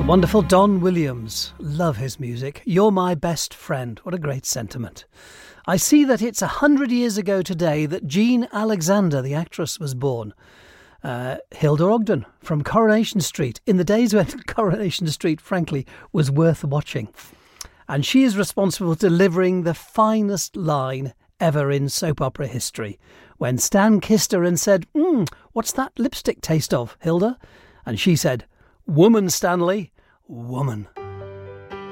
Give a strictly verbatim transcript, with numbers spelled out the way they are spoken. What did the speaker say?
Wonderful Don Williams. Love his music. You're my best friend. What a great sentiment. I see that it's a hundred years ago today that Jean Alexander, the actress, was born. Uh, Hilda Ogden from Coronation Street, in the days when Coronation Street, frankly, was worth watching. And she is responsible for delivering the finest line ever in soap opera history, when Stan kissed her and said, mm, what's that lipstick taste of, Hilda? And she said, woman, Stanley, woman.